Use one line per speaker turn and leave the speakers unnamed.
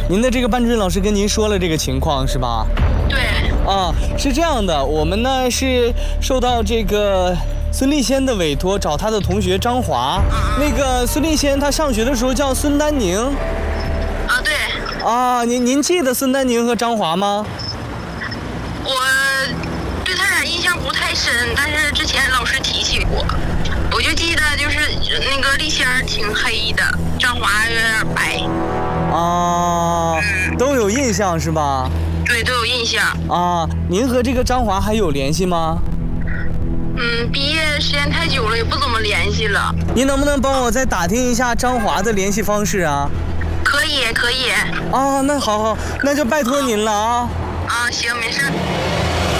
您的这个班主任老师跟您说了这个情况是吧？
对。
啊，是这样的，我们呢是受到这个孙立先的委托，找他的同学张华。那个孙立先他上学的时候叫孙丹宁。
啊，对。
啊，您记得孙丹宁和张华吗？
我对他俩印象不太深，但是之前老师提起过。我就记得就是那个立先挺黑的，张华有点白。
啊，都有印象是吧？
对，都有印象。
啊，您和这个张华还有联系吗？
毕业时间太久了，也不怎么联系了。
您能不能帮我再打听一下张华的联系方式啊？
可以。
啊，那好，那就拜托您了啊。
啊，行，没事。